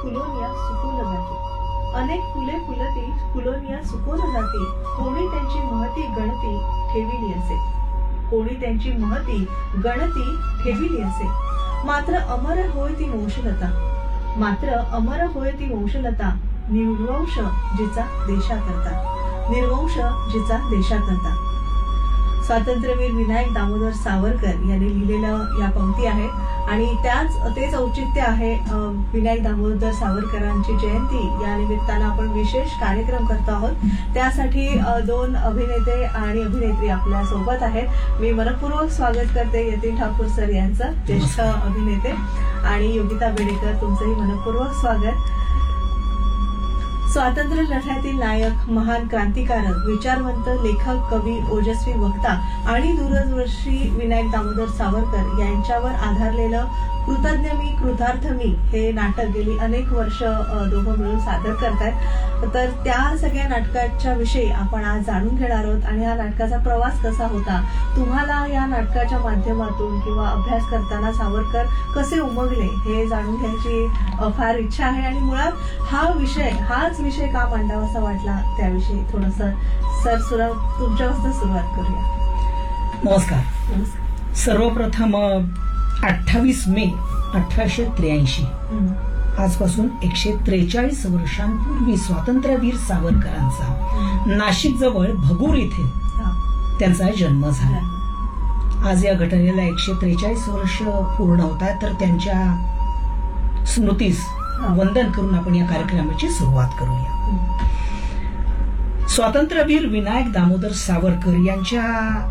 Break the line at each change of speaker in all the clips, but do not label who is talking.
फुलोनिया सुकून जाती. अनेक फुले फुलती फुलोनिया सुकून जाती. कोणी त्यांची महती गणती ठेविली असे. कोणी त्यांची महती गणती ठेविली असे. मात्र अमर होय ती वंशलता. मात्र अमर होय ती वंशलता. निर्वंश जिचा देशाकरता. निर्वंश जिचा देशाकरता. स्वातंत्र्यवीर विनायक दामोदर सावरकर यांनी लिहिलेलं या पंक्ती आहेत आणि तेच औचित्य आहे विनायक दामोदर सावरकरांची जयंती या निमित्तानं आपण विशेष कार्यक्रम करतो आहोत. त्यासाठी दोन अभिनेते आणि अभिनेत्री आपल्या सोबत आहेत. मी मनपूर्वक स्वागत करते यतीन ठाकूर सर यांचं, ज्येष्ठ अभिनेते, आणि योगिता बेडेकर, तुमचंही मनपूर्वक स्वागत. स्वातंत्र्य लढ्यातील नायक, महान क्रांतिकारक, विचारवंत, लेखक, कवी, ओजस्वी वक्ता आणि दूरदर्शी विनायक दामोदर सावरकर यांच्यावर आधारलेलं कृतज्ञ मी कृतार्थ मी हे नाटक गेली अनेक वर्ष दोघं मिळून सादर करतायत. तर त्या सगळ्या नाटकाच्या विषयी आपण आज जाणून घेणार आहोत आणि या नाटकाचा प्रवास कसा होता, तुम्हाला या नाटकाच्या माध्यमातून किंवा अभ्यास करताना सावरकर कसे उमगले हे जाणून घ्यायची फार इच्छा आहे. आणि मुळात हाच विषय का मांडावा असा वाटला त्याविषयी थोडंसं सर तुमच्यापासून सुरुवात करूया.
नमस्कार. सर्वप्रथम 28 मे 1883 आजपासून 143 वर्षांपूर्वी स्वातंत्र्यवीर सावरकरांचा नाशिक जवळ भगूर इथे त्यांचा जन्म झाला. आज या घटनेला 143 वर्ष पूर्ण होत आहेत. तर त्यांच्या स्मृतीस वंदन करून आपण या कार्यक्रमाची सुरुवात करूया. स्वातंत्र्यवीर विनायक दामोदर सावरकर यांच्या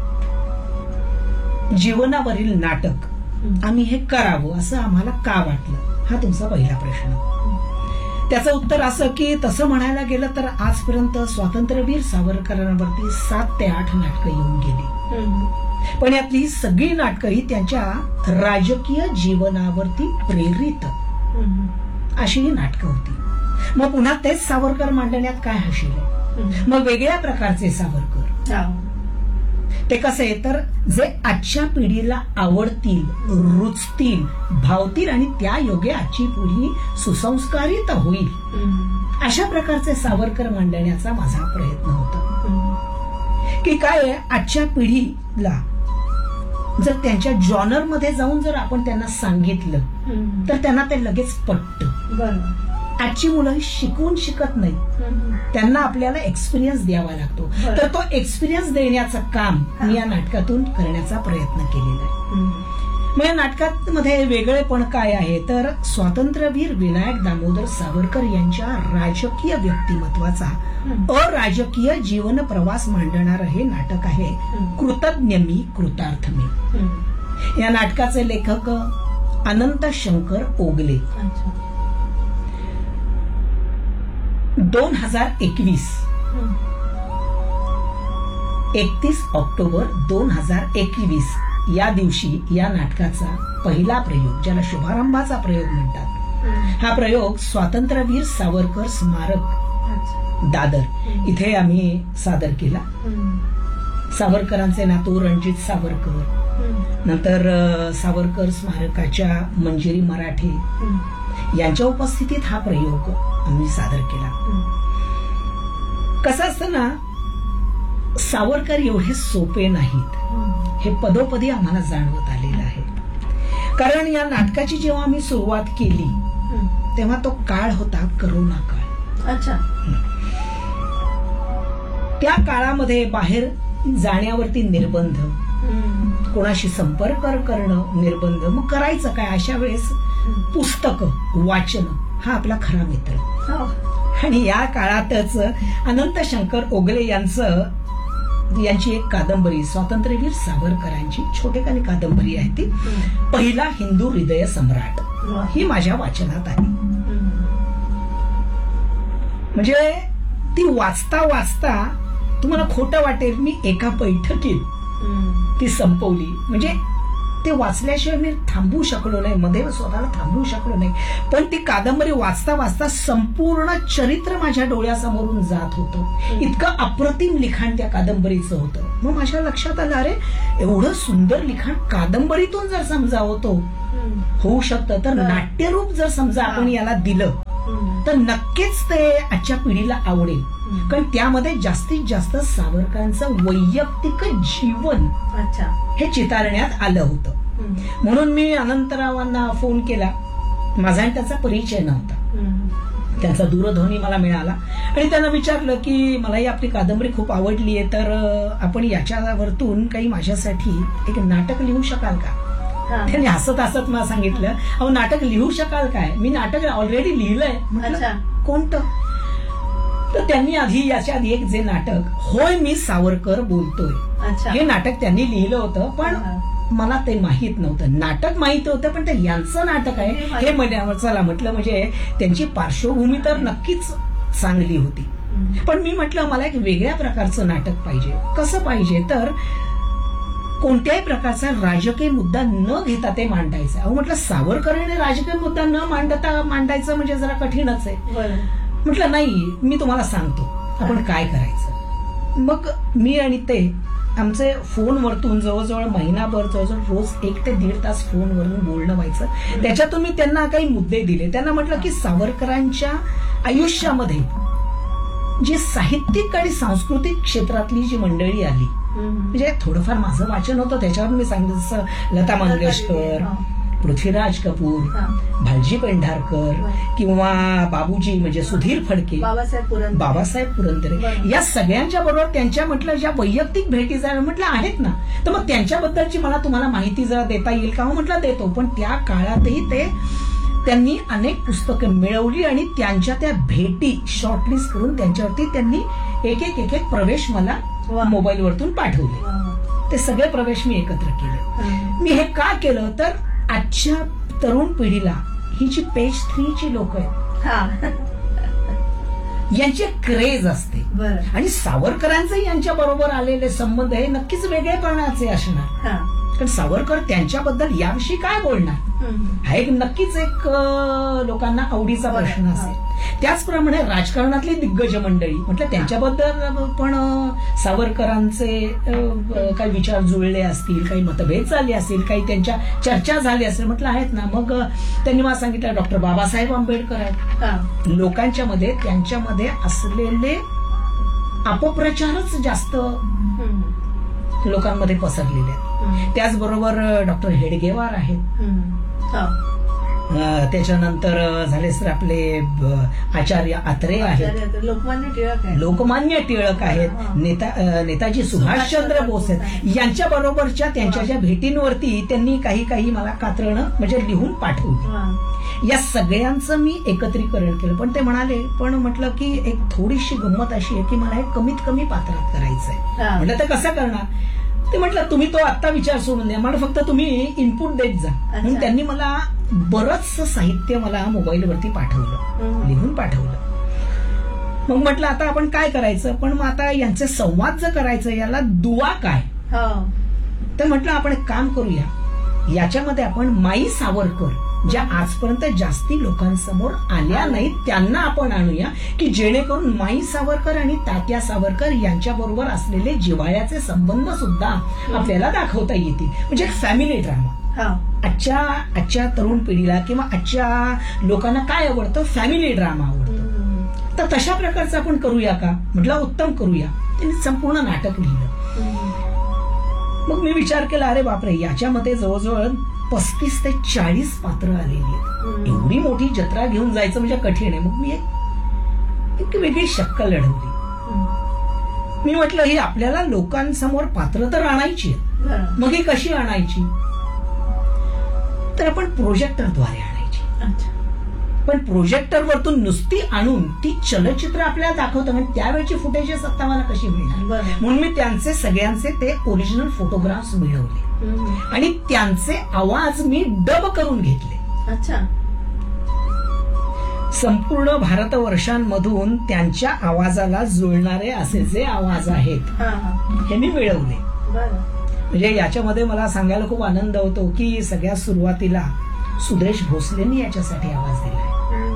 जीवनावरील नाटक आम्ही हे करावं असं आम्हाला का वाटलं, हा तुमचा पहिला प्रश्न. त्याचं उत्तर असं की तसं म्हणायला गेलं तर आजपर्यंत स्वातंत्र्यवीर सावरकरांवरती 7 ते 8 नाटकं येऊन गेली. पण यातली सगळी नाटकं ही त्यांच्या राजकीय जीवनावरती प्रेरित अशी ही नाटकं होती. मग पुन्हा तेच सावरकर मांडण्यात काय हशील आहे. मग वेगळ्या प्रकारचे सावरकर ते कसे, तर जे आजच्या पिढीला आवडतील, रुचतील, भावतील आणि त्या योगे आजची पिढी सुसंस्कारित होईल अशा प्रकारचे सावरकर मांडण्याचा माझा प्रयत्न होता. की काय आजच्या पिढीला जर त्यांच्या जॉनरमध्ये जाऊन जर आपण त्यांना सांगितलं तर त्यांना ते लगेच पटतं. आजची मुलं शिकून शिकत नाही, त्यांना आपल्याला एक्सपिरियन्स द्यावा लागतो. तर तो एक्सपिरियन्स देण्याचं काम मी या नाटकातून करण्याचा प्रयत्न केलेला आहे. मग या नाटकामध्ये वेगळेपण काय आहे तर स्वातंत्र्यवीर विनायक दामोदर सावरकर यांच्या राजकीय व्यक्तिमत्वाचा अराजकीय जीवन प्रवास मांडणारं हे नाटक आहे कृतज्ञ मी कृतार्थ मी. या नाटकाचे लेखक अनंत शंकर ओगले. 2021 31 ऑक्टोबर 2021 या दिवशी या नाटकाचा पहिला प्रयोग, ज्याला शुभारंभाचा प्रयोग म्हणतात, हा प्रयोग स्वातंत्र्यवीर सावरकर स्मारक दादर इथे आम्ही सादर केला. सावरकरांचे नातू रणजित सावरकर, नंतर सावरकर स्मारकाच्या मंजिरी मराठे यांच्या उपस्थितीत हा प्रयोग आम्ही सादर केला. कसं असतं ना, सावरकर एवढे सोपे नाहीत हे पदोपदी आम्हाला जाणवत आलेलं आहे. कारण या नाटकाची जेव्हा आम्ही सुरुवात केली तेव्हा तो काळ होता करोना काळ.
अच्छा.
त्या काळामध्ये बाहेर जाण्यावरती निर्बंध, कोणाशी संपर्क करणं निर्बंध. मग करायचं काय अशा वेळेस? पुस्तकं वाचन हा आपला खरा मित्र. आणि या काळातच अनंत शंकर ओगले यांची एक कादंबरी, स्वातंत्र्यवीर सावरकरांची छोटेखानी कादंबरी आहे ती पहिला हिंदू हृदय सम्राट, ही माझ्या वाचनात आली. म्हणजे ती वाचता वाचता तुम्हाला खोटं वाटेल, मी एका बैठकीत ती संपवली. म्हणजे ते वाचल्याशिवाय मी थांबू शकलो नाही, मध्ये स्वतःला थांबवू शकलो नाही. पण ती कादंबरी वाचता वाचता संपूर्ण चरित्र माझ्या डोळ्यासमोरून जात होतं. इतकं अप्रतिम लिखाण त्या कादंबरीचं होतं. मग माझ्या लक्षात आलं, अरे एवढं सुंदर लिखाण कादंबरीतून जर समजा होऊ शकतं तर नाट्यरूप जर समजा आपण याला दिलं तर नक्कीच ते आजच्या पिढीला आवडेल. कारण त्यामध्ये जास्तीत जास्त सावरकरांचं वैयक्तिक जीवन
अच्छा
हे चितारण्यात आलं होतं. म्हणून मी अनंतरावांना फोन केला. माझा आणि त्याचा परिचय नव्हता. त्यांचा दूरध्वनी मला मिळाला आणि त्यांना विचारलं की मलाही आपली कादंबरी खूप आवडली आहे, तर आपण याच्यावरतून काही माझ्यासाठी एक नाटक लिहू शकाल का? त्यांनी हसत हसत मला सांगितलं, अहो नाटक लिहू शकाल काय? मी नाटक ऑलरेडी लिहिलंय. म्हटलं कोणतं? तर त्यांनी आधी याच्या आधी एक जे नाटक होय मी सावरकर बोलतोय हे नाटक त्यांनी लिहिलं होतं, पण मला ते माहित नव्हतं. नाटक माहित होतं पण ते यांचं नाटक आहे हे चला म्हटलं. म्हणजे त्यांची पार्श्वभूमी तर नक्कीच चांगली होती, पण मी म्हटलं मला एक वेगळ्या प्रकारचं नाटक पाहिजे. कसं पाहिजे? तर कोणत्याही प्रकारचा राजकीय मुद्दा न घेता ते मांडायचं. अहो म्हटलं सावरकरांनी राजकीय मुद्दा न मांडायचं म्हणजे जरा कठीणच आहे. म्हटलं नाही, मी तुम्हाला सांगतो आपण काय करायचं. मग मी आणि ते आमचे फोनवरतून जवळजवळ महिनाभर जवळजवळ रोज 1 ते 1.5 तास फोनवरून बोलणं व्हायचं. त्याच्यातून मी त्यांना काही मुद्दे दिले. त्यांना म्हटलं की सावरकरांच्या आयुष्यामध्ये जी साहित्यिक आणि सांस्कृतिक क्षेत्रातली जी मंडळी आली, म्हणजे थोडंफार माझं वाचन होतं त्याच्यावर मी सांगितलं, जसं लता मंगेशकर, पृथ्वीराज कपूर, भालजी पेंढारकर किंवा बाबूजी म्हणजे सुधीर फडके, बाबासाहेब पुरंदरे, या सगळ्यांच्या बरोबर त्यांच्या म्हटलं ज्या वैयक्तिक भेटी जरा म्हटलं आहेत ना, तर मग त्यांच्याबद्दलची मला तुम्हाला माहिती जरा देता येईल का? म्हटलं देतो. पण त्या काळातही त्यांनी अनेक पुस्तकं मिळवली आणि त्यांच्या त्या भेटी शॉर्टलिस्ट करून त्यांच्यावरती त्यांनी एक एक प्रवेश मला मोबाईलवरतून पाठवले. ते सगळे प्रवेश मी एकत्र केले. मी हे का केलं? तर आजच्या तरुण पिढीला ही जी पेज 3 ची लोक आहेत यांचे क्रेज असते आणि सावरकरांचे यांच्या बरोबर आलेले संबंध हे नक्कीच वेगळेपणाचे असणार. कारण सावरकर त्यांच्याबद्दल याविषयी काय बोलणार हा एक नक्कीच एक लोकांना आवडीचा प्रश्न असेल. त्याचप्रमाणे राजकारणातली दिग्गज मंडळी म्हटलं त्यांच्याबद्दल पण सावरकरांचे काही विचार जुळले असतील, काही मतभेद झाले असतील, काही त्यांच्या चर्चा झाली असेल म्हटलं आहेत ना. मग त्यांनी मला सांगितलं डॉक्टर बाबासाहेब आंबेडकर आहेत. लोकांच्या मध्ये त्यांच्यामध्ये असलेले अपप्रचारच जास्त लोकांमध्ये पसरलेले आहेत. त्याचबरोबर डॉक्टर हेडगेवार आहेत. त्याच्यानंतर झालेच तर आपले आचार्य आत्रे आहेत, लोकमान्य टिळक आहेत, नेताजी सुभाषचंद्र बोस आहेत. यांच्या बरोबरच्या त्यांच्या ज्या भेटींवरती त्यांनी काही मला कात्रणं म्हणजे लिहून पाठवली. या सगळ्यांचं मी एकत्रीकरण केलं. पण ते म्हणाले, पण म्हटलं की एक थोडीशी गंमत अशी आहे की मला हे कमीत कमी पात्रात करायचंय. म्हटलं तर कसं करणार? ते म्हटलं तुम्ही तो आत्ता विचार सोडून द्या, मला फक्त तुम्ही इनपुट देत जा. म्हणून त्यांनी मला बरंच साहित्य मला मोबाईलवरती पाठवलं, लिहून पाठवलं. मग म्हटलं आता आपण काय करायचं? पण मग आता यांचे संवाद जर करायचं याला दुवा काय? तर म्हटलं आपण एक काम करूया, याच्यामध्ये आपण माई सावरकर ज्या आजपर्यंत जास्ती लोकांसमोर आल्या नाहीत त्यांना आपण आणूया, की जेणेकरून माई सावरकर आणि तात्या सावरकर यांच्या बरोबर असलेले जिव्हाळ्याचे संबंध सुद्धा आपल्याला दाखवता येतील. म्हणजे फॅमिली ड्रामा. आजच्या तरुण पिढीला किंवा आजच्या लोकांना काय आवडतं? फॅमिली ड्रामा आवडतं. तर तशा प्रकारचं आपण करूया का? म्हटलं उत्तम करूया. त्यांनी संपूर्ण नाटक लिहिलं. मग मी विचार केला, अरे बापरे, याच्यामध्ये जवळजवळ 35 ते 40 पात्र आलेली आहेत. एवढी मोठी जत्रा घेऊन जायचं म्हणजे कठीण आहे. मग मी एक वेगळी शक्कल लढवली. मी म्हटलं ही आपल्याला लोकांसमोर पात्र तर आणायची आहेत. मग ही कशी आणायची? तर आपण प्रोजेक्टरद्वारे आणायची. पण प्रोजेक्टरवरतून नुसती आणून ती चलचित्र आपल्याला दाखवतं, म्हणजे त्यावेळची फुटेजेस आता मला कशी मिळणार? म्हणून मी त्यांचे सगळ्यांचे ते ओरिजिनल फोटोग्राफ्स मिळवले आणि त्यांचे आवाज मी डब करून घेतले. संपूर्ण भारतवर्षांमधून त्यांच्या आवाजाला जुळणारे असे जे आवाज आहेत हे मी मिळवले. म्हणजे याच्यामध्ये मला सांगायला खूप आनंद होतो की सगळ्यात सुरुवातीला सुदेश भोसलेंनी याच्यासाठी आवाज दिलाय.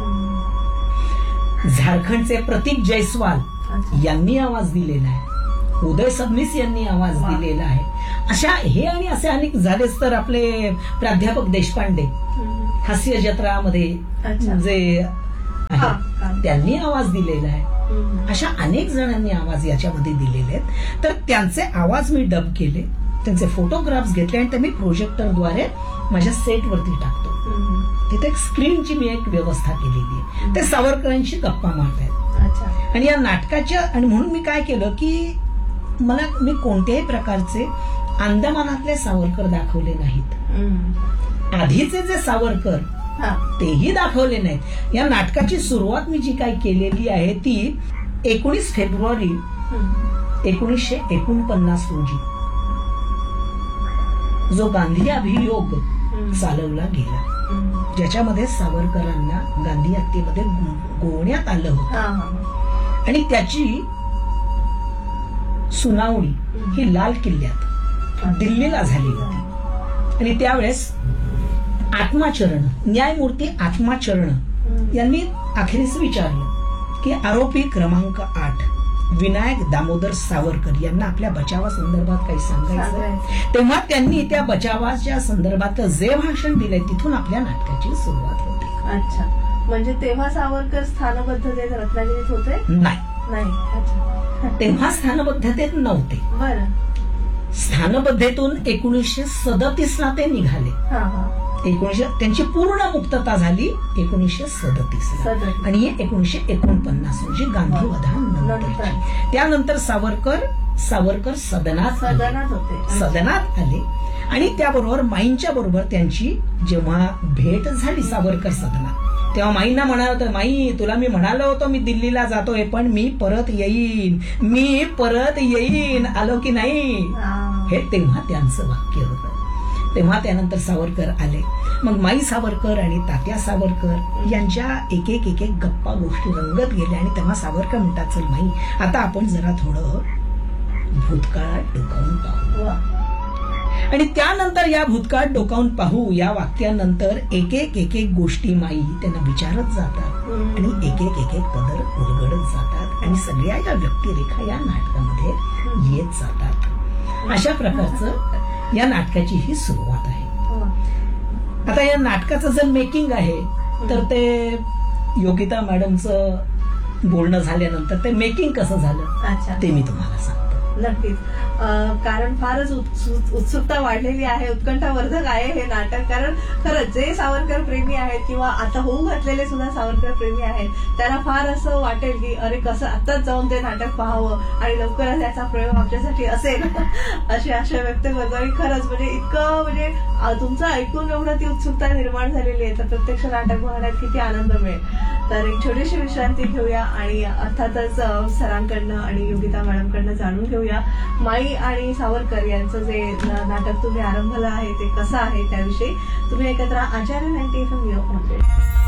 झारखंडचे प्रतीक जयस्वाल यांनी आवाज दिलेला आहे. उदय सबनीस यांनी आवाज दिलेला आहे. अशा हे आणि असे अनेक झालेच तर आपले प्राध्यापक देशपांडे हास्य जत्रामध्ये जे आहेत त्यांनी आवाज दिलेला आहे. अशा अनेक जणांनी आवाज याच्यामध्ये दिलेले आहेत. तर त्यांचे आवाज मी डब केले, त्यांचे फोटोग्राफ्स घेतले आणि ते मी प्रोजेक्टरद्वारे माझ्या सेटवरती टाकतो. तिथे एक स्क्रीनची मी एक व्यवस्था केलेली आहे. ते सावरकरांशी गप्पा मारतायत. आणि या नाटकाच्या आणि म्हणून मी काय केलं की मी कोणत्याही प्रकारचे अंदमानातले सावरकर दाखवले नाहीत. आधीचे जे सावरकर तेही दाखवले नाहीत. या नाटकाची सुरुवात मी जी काही केलेली आहे ती 19 फेब्रुवारी 1949 रोजी जो गांधी अभियोग चालवला गेला, ज्याच्यामध्ये सावरकरांना गांधी हत्येमध्ये गोवण्यात आलं होतं आणि त्याची सुनावणी ही लाल किल्ल्यात दिल्लीला झाली होती. आणि त्यावेळेस आत्माचरण न्यायमूर्ती आत्माचरण यांनी अखेरीस विचारलं की आरोपी क्रमांक 8 विनायक दामोदर सावरकर यांना आपल्या बचावासंदर्भात काही सांगायचं. तेव्हा त्यांनी त्या बचावाच्या संदर्भात जे भाषण दिलंय तिथून आपल्या नाटकाची सुरुवात होते.
अच्छा, म्हणजे तेव्हा सावरकर स्थानबद्धतेत रत्नागिरीत होते?
नाही, तेव्हा स्थानबद्धतेत नव्हते.
बरं.
स्थानबद्धतेतून 1937 ला ते निघाले. त्यांची पूर्ण मुक्तता झाली 1937 आणि 1949 म्हणजे गांधी वधानंतर. त्यानंतर सावरकर सदनात आले आणि त्याबरोबर माईंच्या बरोबर त्यांची जेव्हा भेट झाली सावरकर सदनात, तेव्हा माईंना म्हणाल होतं, माई तुला मी म्हणालो होतो मी दिल्लीला जातोय पण मी परत येईन, आलो की नाही, हे तेव्हा त्यांचं वाक्य होतं. तेव्हा त्यानंतर सावरकर आले. मग माई सावरकर आणि तात्या सावरकर यांच्या एक एक गप्पा गोष्टी रंगत गेल्या आणि तेव्हा सावरकर म्हणतात, चल माई आता आपण जरा थोडं भूतकाळात डोकावून पाहू. आणि त्यानंतर या भूतकाळात डोकावून पाहू या वाक्यानंतर एक एक गोष्टी माई त्यांना विचारत जातात आणि एक एक पदर उलगडत जातात आणि सगळ्या या व्यक्तिरेखा या नाटकामध्ये येत जातात. अशा प्रकारचं या नाटकाची ही सुरुवात आहे. आता या नाटकाचं जर मेकिंग आहे तर ते योगिता मॅडमचं बोलणं झाल्यानंतर ते मेकिंग कसं झालं ते मी तुम्हाला सांगतो.
नक्कीच, कारण फारच उत्सुकता वाढलेली आहे, उत्कंठावर्धक आहे हे नाटक. कारण खरंच जे सावरकर प्रेमी आहेत किंवा आता होऊ घातलेले सुद्धा सावरकर प्रेमी आहेत त्यांना फार असं वाटेल की अरे कसं आताच जाऊन ते नाटक पाहावं आणि लवकरच याचा प्रयोग आमच्यासाठी असेल अशी आशा व्यक्त करतो. आणि खरंच म्हणजे इतकं म्हणजे तुमचं ऐकून एवढं ती उत्सुकता निर्माण झालेली आहे तर प्रत्यक्ष नाटक पाहण्यात किती आनंद मिळेल. तर एक छोटीशी विश्रांती घेऊया आणि अर्थातच सरांकडनं आणि योगिता मॅडमकडनं जाणून घेऊया माई आणि सावरकर यांचं जे नाटक तुम्ही आरंभलं आहे ते कसं आहे त्याविषयी. तुम्ही एकत्र आचार्य 90 FM